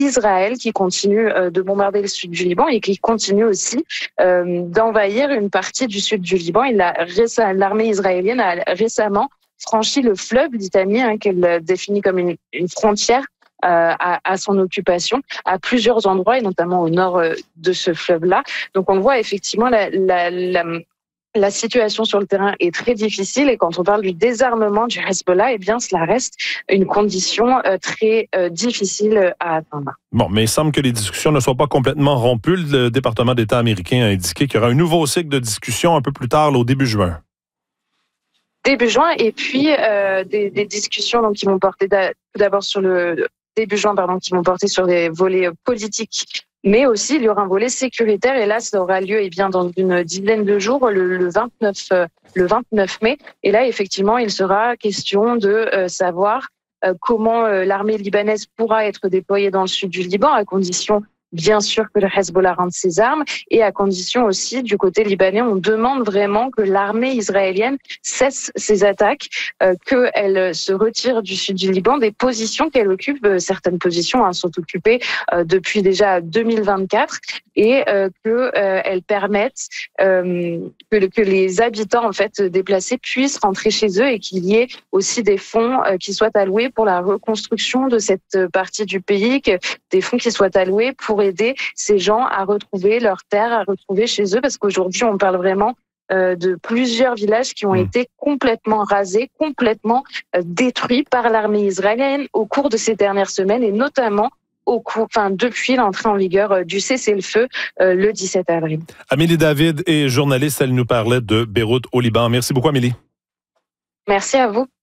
Israël qui continue de bombarder le sud du Liban et qui continue aussi d'envahir une partie du sud du Liban. L'armée israélienne a récemment franchi le fleuve Litani, qu'elle définit comme une frontière à son occupation à plusieurs endroits et notamment au nord de ce fleuve-là. Donc on le voit effectivement, la situation sur le terrain est très difficile et quand on parle du désarmement du Hezbollah, eh bien cela reste une condition très difficile à atteindre. Bon, mais il semble que les discussions ne soient pas complètement rompues. Le département d'État américain a indiqué qu'il y aura un nouveau cycle de discussion un peu plus tard, au début juin. Début juin, et puis des discussions donc, qui vont porter d'abord sur le début juin, qui vont porter sur les volets politiques, mais aussi il y aura un volet sécuritaire, et là ça aura lieu dans une dizaine de jours, le 29 mai, et là effectivement il sera question de savoir comment l'armée libanaise pourra être déployée dans le sud du Liban, à condition bien sûr que le Hezbollah rende ses armes et à condition aussi, du côté libanais, on demande vraiment que l'armée israélienne cesse ses attaques, qu'elle se retire du sud du Liban, des positions qu'elle occupe. Certaines positions sont occupées depuis déjà 2024 et qu'elles permettent que les habitants en fait déplacés puissent rentrer chez eux et qu'il y ait aussi des fonds qui soient alloués pour la reconstruction de cette partie du pays, des fonds qui soient alloués pour aider ces gens à retrouver leur terre, à retrouver chez eux, parce qu'aujourd'hui, on parle vraiment de plusieurs villages qui ont été complètement rasés, complètement détruits par l'armée israélienne au cours de ces dernières semaines, et notamment depuis l'entrée en vigueur du cessez-le-feu le 17 avril. Amélie David est journaliste, elle nous parlait de Beyrouth au Liban. Merci beaucoup, Amélie. Merci à vous.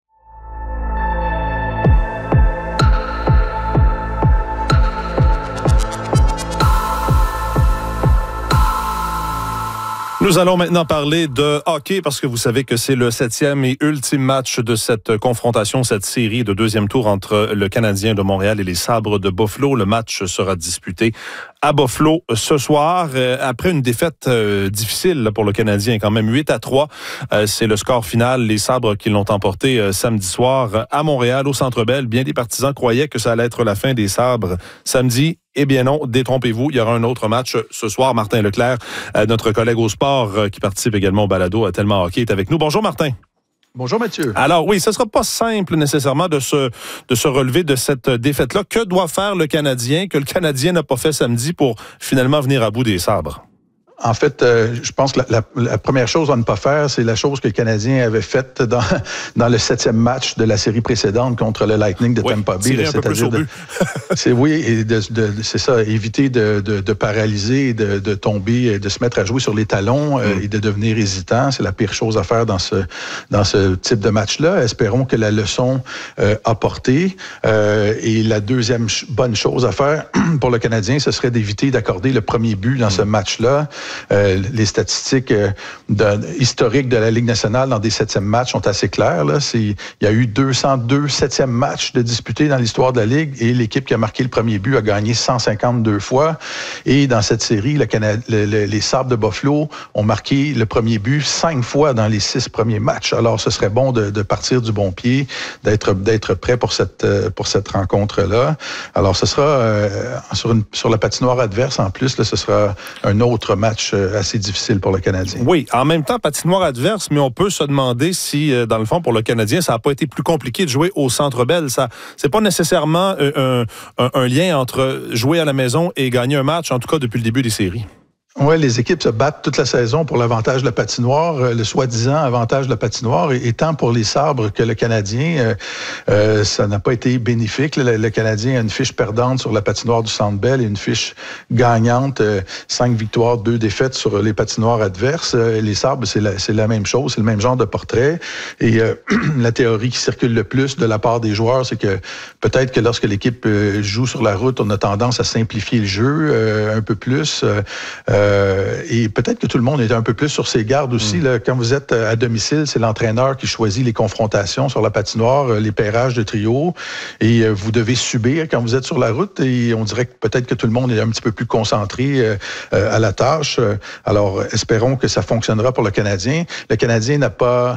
Nous allons maintenant parler de hockey parce que vous savez que c'est le 7e et ultime match de cette confrontation, cette série de deuxième tour entre le Canadien de Montréal et les Sabres de Buffalo. Le match sera disputé à Buffalo ce soir. Après une défaite difficile pour le Canadien, quand même 8-3. C'est le score final. Les Sabres qui l'ont emporté samedi soir à Montréal, au Centre Bell. Bien des partisans croyaient que ça allait être la fin des Sabres samedi. Eh bien non, détrompez-vous, il y aura un autre match ce soir. Martin Leclerc, notre collègue au sport qui participe également au balado à Tellement Hockey, est avec nous. Bonjour Martin. Bonjour Mathieu. Alors oui, ce ne sera pas simple nécessairement de se relever de cette défaite-là. Que doit faire le Canadien que le Canadien n'a pas fait samedi pour finalement venir à bout des Sabres? En fait, je pense que la première chose à ne pas faire, c'est la chose que le Canadien avait faite dans le 7e match de la série précédente contre le Lightning de Tampa Bay. C'est-à-dire c'est ça, éviter de paralyser, et de tomber, de se mettre à jouer sur les talons et de devenir hésitant. C'est la pire chose à faire dans ce type de match-là. Espérons que la leçon a porté. Et la deuxième bonne chose à faire pour le Canadien, ce serait d'éviter d'accorder le premier but dans ce match-là. Les statistiques historiques de la Ligue nationale dans des 7e matchs sont assez claires. Il y a eu 202 7e matchs de disputés dans l'histoire de la Ligue et l'équipe qui a marqué le premier but a gagné 152 fois. Et dans cette série, les Sabres de Buffalo ont marqué le premier but 5 fois dans les 6 premiers matchs. Alors, ce serait bon de partir du bon pied, d'être prêt pour cette rencontre-là. Alors, ce sera sur la patinoire adverse en plus, ce sera un autre match assez difficile pour le Canadien. Oui, en même temps, patinoire adverse, mais on peut se demander si, dans le fond, pour le Canadien, ça n'a pas été plus compliqué de jouer au Centre Bell. C'est pas nécessairement un lien entre jouer à la maison et gagner un match, en tout cas depuis le début des séries. Oui, les équipes se battent toute la saison pour l'avantage de la patinoire, le soi-disant avantage de la patinoire, et tant pour les Sabres que le Canadien, ça n'a pas été bénéfique. Le Canadien a une fiche perdante sur la patinoire du Centre Bell et une fiche gagnante, 5 victoires, 2 défaites sur les patinoires adverses. Les Sabres, c'est la même chose, c'est le même genre de portrait. Et la théorie qui circule le plus de la part des joueurs, c'est que peut-être que lorsque l'équipe joue sur la route, on a tendance à simplifier le jeu un peu plus. Et peut-être que tout le monde est un peu plus sur ses gardes aussi. Là, quand vous êtes à domicile, c'est l'entraîneur qui choisit les confrontations sur la patinoire, les pairages de trio, et vous devez subir quand vous êtes sur la route. Et on dirait que peut-être que tout le monde est un petit peu plus concentré à la tâche. Alors, espérons que ça fonctionnera pour le Canadien. Le Canadien n'a pas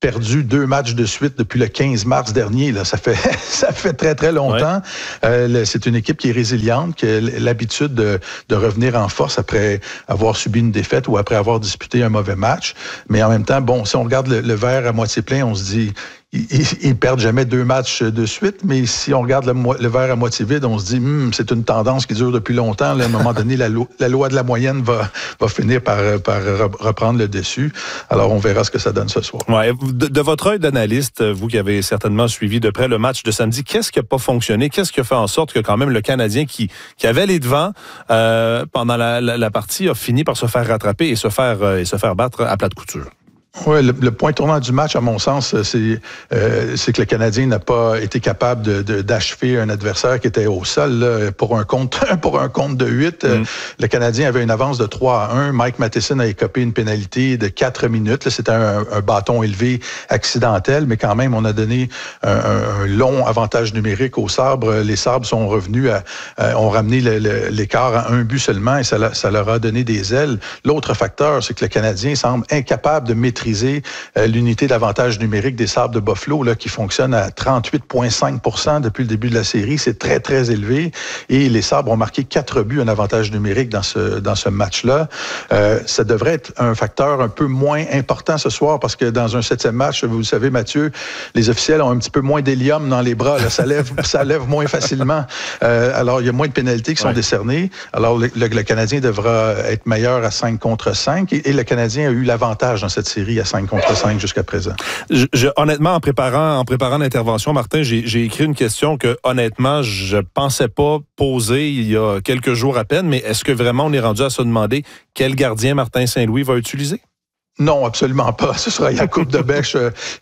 perdu 2 matchs de suite depuis le 15 mars dernier. Là. Ça fait très, très longtemps. Ouais. C'est une équipe qui est résiliente, qui a l'habitude de revenir en force après avoir subi une défaite ou après avoir disputé un mauvais match. Mais en même temps, bon, si on regarde le verre à moitié plein, on se dit... Ils perdent jamais 2 matchs de suite, mais si on regarde le verre à moitié vide, on se dit c'est une tendance qui dure depuis longtemps. Là, à un moment donné, la loi de la moyenne va finir par reprendre le dessus. Alors, on verra ce que ça donne ce soir. Ouais, de votre œil d'analyste, vous qui avez certainement suivi de près le match de samedi, qu'est-ce qui n'a pas fonctionné? Qu'est-ce qui a fait en sorte que quand même le Canadien qui avait les devants pendant la partie a fini par se faire rattraper et se faire battre à plat de couture? Oui, le point tournant du match, à mon sens, c'est que le Canadien n'a pas été capable d'achever un adversaire qui était au sol là, pour un compte de 8. Le Canadien avait une avance de 3-1. Mike Matheson a écopé une pénalité de 4 minutes. C'était un bâton élevé accidentel, mais quand même, on a donné un long avantage numérique aux Sabres. Les Sabres sont revenus ont ramené l'écart à 1 but seulement et ça leur a donné des ailes. L'autre facteur, c'est que le Canadien semble incapable de maîtriser l'unité d'avantage numérique des Sabres de Buffalo, là, qui fonctionne à 38,5% depuis le début de la série. C'est très, très élevé. Et les Sabres ont marqué 4 buts en avantage numérique dans ce match-là. Ça devrait être un facteur un peu moins important ce soir parce que dans un 7e match, vous le savez, Mathieu, les officiels ont un petit peu moins d'hélium dans les bras. Là. Ça lève moins facilement. Alors, il y a moins de pénalités qui sont décernées. Alors, le Canadien devra être meilleur à 5 contre 5 et le Canadien a eu l'avantage dans cette série à 5 contre 5 jusqu'à présent. Honnêtement, en préparant l'intervention, Martin, j'ai écrit une question que, honnêtement, je pensais pas poser il y a quelques jours à peine, mais est-ce que vraiment on est rendu à se demander quel gardien Martin Saint-Louis va utiliser? Non, absolument pas. Ce sera Jakub Dobeš.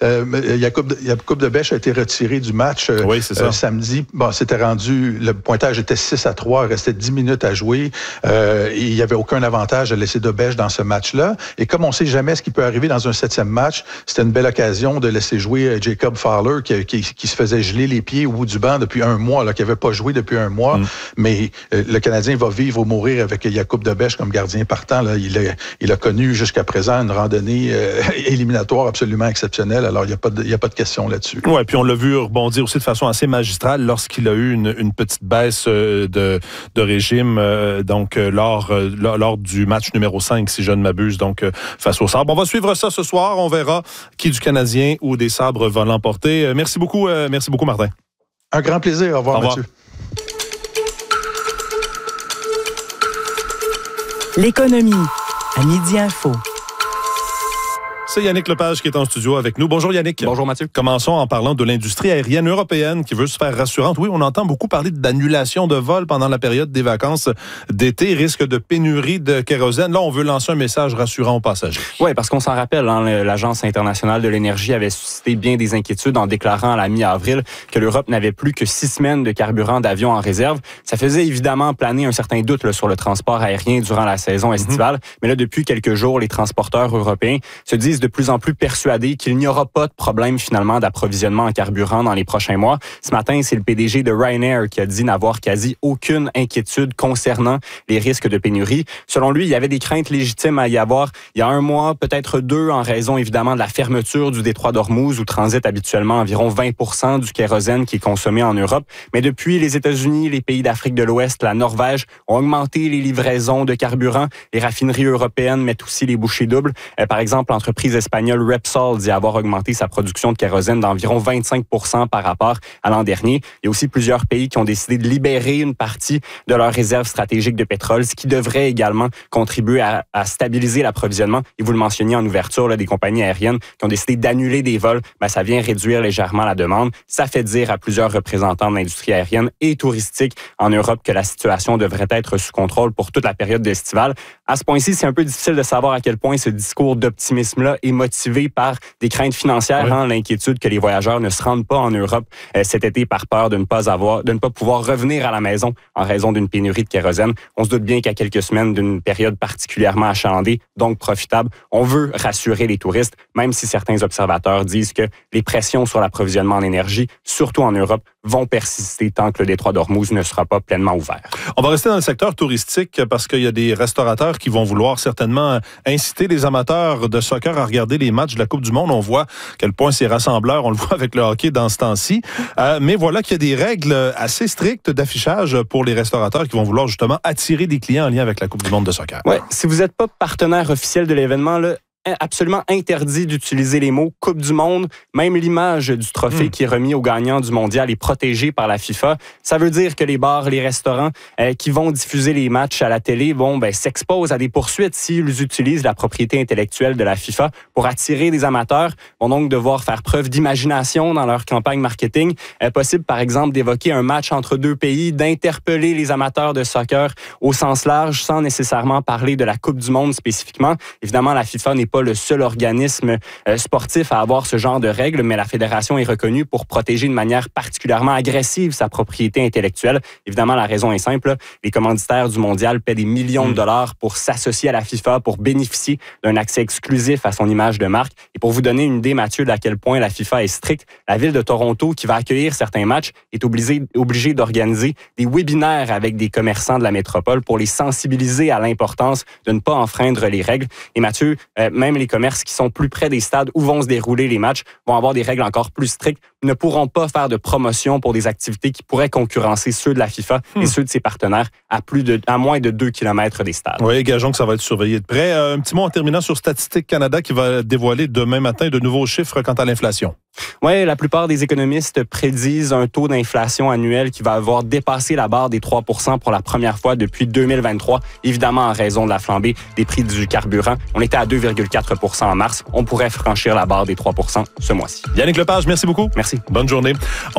Jakub Dobeš a été retiré du match samedi. Bon, c'était rendu, le pointage était 6-3, il restait 10 minutes à jouer. Il n'y avait aucun avantage à laisser Dobeš dans ce match-là. Et comme on ne sait jamais ce qui peut arriver dans un 7e match, c'était une belle occasion de laisser jouer Jacob Fowler qui se faisait geler les pieds au bout du banc depuis 1 mois, là, qui n'avait pas joué depuis 1 mois. Mais le Canadien va vivre ou mourir avec Jakub Dobeš comme gardien partant. Là. Il a connu jusqu'à présent une randonnée éliminatoire absolument exceptionnelle. Alors, il n'y a pas de question là-dessus. Oui, puis on l'a vu rebondir aussi de façon assez magistrale lorsqu'il a eu une petite baisse de régime lors du match numéro 5, si je ne m'abuse, donc face aux Sabres. On va suivre ça ce soir. On verra qui du Canadien ou des Sabres va l'emporter. Merci beaucoup, Martin. Un grand plaisir. Au revoir, Mathieu. L'économie à Midi Info. C'est Yannick Lepage qui est en studio avec nous. Bonjour Yannick. Bonjour Mathieu. Commençons en parlant de l'industrie aérienne européenne qui veut se faire rassurante. Oui, on entend beaucoup parler d'annulation de vols pendant la période des vacances d'été, risque de pénurie de kérosène. Là, on veut lancer un message rassurant aux passagers. Oui, parce qu'on s'en rappelle, l'Agence internationale de l'énergie avait suscité bien des inquiétudes en déclarant à la mi-avril que l'Europe n'avait plus que 6 semaines de carburant d'avion en réserve. Ça faisait évidemment planer un certain doute sur le transport aérien durant la saison estivale. Mais là, depuis quelques jours, les transporteurs européens se disent de plus en plus persuadés qu'il n'y aura pas de problème finalement d'approvisionnement en carburant dans les prochains mois. Ce matin, c'est le PDG de Ryanair qui a dit n'avoir quasi aucune inquiétude concernant les risques de pénurie. Selon lui, il y avait des craintes légitimes à y avoir il y a 1 mois, peut-être 2, en raison évidemment de la fermeture du détroit d'Ormuz où transite habituellement environ 20% du kérosène qui est consommé en Europe. Mais depuis, les États-Unis, les pays d'Afrique de l'Ouest, la Norvège ont augmenté les livraisons de carburant. Les raffineries européennes mettent aussi les bouchées doubles. Par exemple, l'entreprise espagnole Repsol dit avoir augmenté sa production de kérosène d'environ 25% par rapport à l'an dernier. Il y a aussi plusieurs pays qui ont décidé de libérer une partie de leurs réserves stratégiques de pétrole, ce qui devrait également contribuer à stabiliser l'approvisionnement. Et vous le mentionniez en ouverture, là, des compagnies aériennes qui ont décidé d'annuler des vols. Ça vient réduire légèrement la demande. Ça fait dire à plusieurs représentants de l'industrie aérienne et touristique en Europe que la situation devrait être sous contrôle pour toute la période estivale. À ce point-ci, c'est un peu difficile de savoir à quel point ce discours d'optimisme-là est motivé par des craintes financières, l'inquiétude que les voyageurs ne se rendent pas en Europe cet été par peur de ne pas pouvoir revenir à la maison en raison d'une pénurie de kérosène. On se doute bien qu'à quelques semaines d'une période particulièrement achalandée, donc profitable, on veut rassurer les touristes, même si certains observateurs disent que les pressions sur l'approvisionnement en énergie, surtout en Europe, vont persister tant que le détroit d'Ormuz ne sera pas pleinement ouvert. On va rester dans le secteur touristique parce qu'il y a des restaurateurs qui vont vouloir certainement inciter les amateurs de soccer à regarder les matchs de la Coupe du Monde. On voit à quel point c'est rassembleur, on le voit avec le hockey dans ce temps-ci. Mais voilà qu'il y a des règles assez strictes d'affichage pour les restaurateurs qui vont vouloir justement attirer des clients en lien avec la Coupe du Monde de soccer. Ouais, si vous n'êtes pas partenaire officiel de l'événement, là, absolument interdit d'utiliser les mots Coupe du Monde. Même l'image du trophée qui est remis aux gagnants du mondial est protégée par la FIFA. Ça veut dire que les bars, les restaurants qui vont diffuser les matchs à la télé s'exposent à des poursuites s'ils utilisent la propriété intellectuelle de la FIFA pour attirer des amateurs. Vont donc devoir faire preuve d'imagination dans leur campagne marketing. Possible, par exemple, d'évoquer un match entre deux pays, d'interpeller les amateurs de soccer au sens large sans nécessairement parler de la Coupe du Monde spécifiquement. Évidemment, la FIFA n'est pas le seul organisme sportif à avoir ce genre de règles, mais la Fédération est reconnue pour protéger de manière particulièrement agressive sa propriété intellectuelle. Évidemment, la raison est simple. Les commanditaires du mondial paient des millions de dollars pour s'associer à la FIFA, pour bénéficier d'un accès exclusif à son image de marque. Et pour vous donner une idée, Mathieu, d'à quel point la FIFA est stricte, la ville de Toronto, qui va accueillir certains matchs, est obligée d'organiser des webinaires avec des commerçants de la métropole pour les sensibiliser à l'importance de ne pas enfreindre les règles. Et Mathieu, même les commerces qui sont plus près des stades où vont se dérouler les matchs vont avoir des règles encore plus strictes, ne pourront pas faire de promotion pour des activités qui pourraient concurrencer ceux de la FIFA et ceux de ses partenaires à moins de 2 km des stades. Oui, gageons que ça va être surveillé de près. Un petit mot en terminant sur Statistique Canada qui va dévoiler demain matin de nouveaux chiffres quant à l'inflation. Oui, la plupart des économistes prédisent un taux d'inflation annuel qui va avoir dépassé la barre des 3 % pour la première fois depuis 2023, évidemment en raison de la flambée des prix du carburant. On était à 2,4 % en mars. On pourrait franchir la barre des 3 % ce mois-ci. Yannick Lepage, merci beaucoup. Merci. Bonne journée.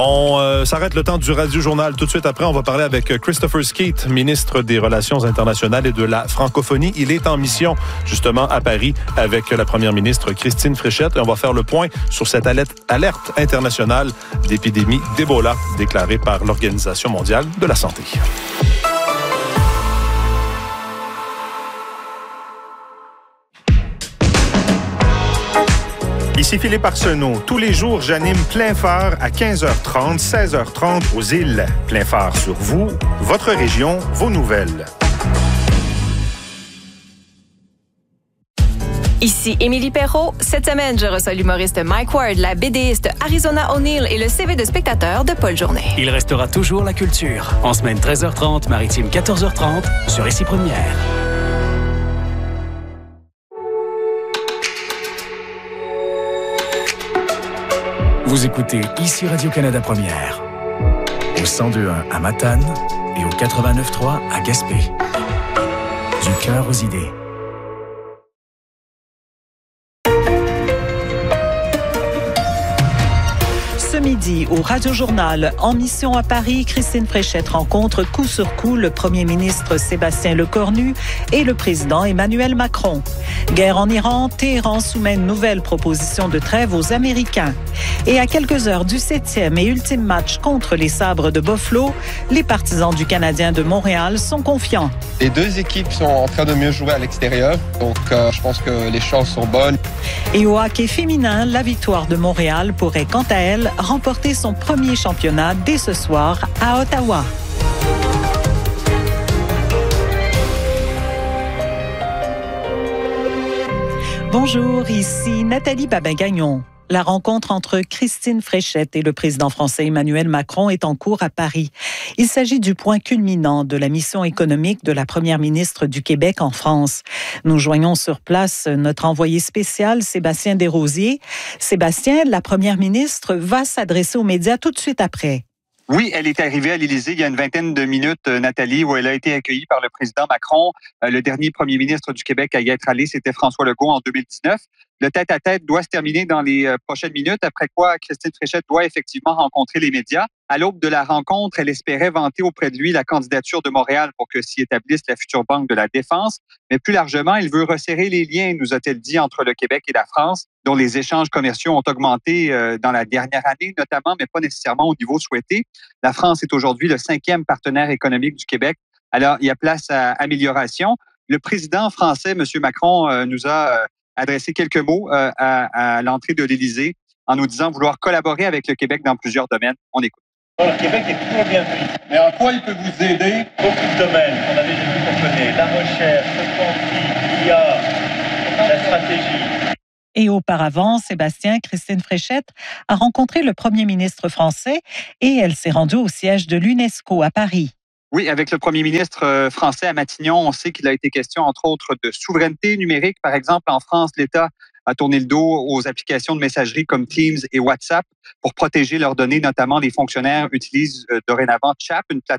On s'arrête le temps du Radio-Journal. Tout de suite après, on va parler avec Christopher Skeete, ministre des Relations internationales et de la francophonie. Il est en mission justement à Paris avec la première ministre Christine Fréchette. Et on va faire le point sur cette alerte internationale d'épidémie d'Ebola déclarée par l'Organisation mondiale de la santé. Ici Philippe Arsenault. Tous les jours, j'anime Plein Phare à 15h30, 16h30 aux îles. Plein Phare sur vous, votre région, vos nouvelles. Ici Émilie Perrault. Cette semaine, je reçois l'humoriste Mike Ward, la BDiste Arizona O'Neill et le CV de spectateur de Paul Journet. Il restera toujours la culture. En semaine 13h30, maritime 14h30, sur Ici Première. Vous écoutez Ici Radio-Canada Première. Au 102.1 à Matane et au 89.3 à Gaspé. Du cœur aux idées. Ce midi, au Radio-Journal, en mission à Paris, Christine Fréchette rencontre coup sur coup le premier ministre Sébastien Lecornu et le président Emmanuel Macron. Guerre en Iran, Téhéran soumet une nouvelle proposition de trêve aux Américains. Et à quelques heures du 7e et ultime match contre les Sabres de Buffalo, les partisans du Canadien de Montréal sont confiants. Les deux équipes sont en train de mieux jouer à l'extérieur, donc je pense que les chances sont bonnes. Et au hockey féminin, la victoire de Montréal pourrait, quant à elle, remporter son premier championnat dès ce soir à Ottawa. Bonjour, ici Nathalie Babin-Gagnon. La rencontre entre Christine Fréchette et le président français Emmanuel Macron est en cours à Paris. Il s'agit du point culminant de la mission économique de la première ministre du Québec en France. Nous joignons sur place notre envoyé spécial, Sébastien Desrosiers. Sébastien, la première ministre va s'adresser aux médias tout de suite après. Oui, elle est arrivée à l'Élysée il y a une vingtaine de minutes, Nathalie, où elle a été accueillie par le président Macron. Le dernier premier ministre du Québec à y être allé, c'était François Legault en 2019. Le tête-à-tête doit se terminer dans les prochaines minutes, après quoi Christine Fréchette doit effectivement rencontrer les médias. À l'aube de la rencontre, elle espérait vanter auprès de lui la candidature de Montréal pour que s'y établisse la future Banque de la Défense. Mais plus largement, il veut resserrer les liens, nous a-t-elle dit, entre le Québec et la France, dont les échanges commerciaux ont augmenté dans la dernière année, notamment, mais pas nécessairement au niveau souhaité. La France est aujourd'hui le 5e partenaire économique du Québec. Alors, il y a place à amélioration. Le président français, M. Macron, nous a adressé quelques mots à l'entrée de l'Élysée en nous disant vouloir collaborer avec le Québec dans plusieurs domaines. On écoute. Le Québec est toujours bienvenu. Mais en quoi il peut vous aider? Beaucoup de domaines qu'on a déjà vu qu'on connaît. La recherche, le quantique, l'IA, la stratégie. Et auparavant, Christine Fréchette a rencontré le premier ministre français et elle s'est rendue au siège de l'UNESCO à Paris. Oui, avec le premier ministre français à Matignon, on sait qu'il a été question, entre autres, de souveraineté numérique. Par exemple, en France, l'État a tourné le dos aux applications de messagerie comme Teams et WhatsApp pour protéger leurs données. Notamment, les fonctionnaires utilisent dorénavant Chat, une plateforme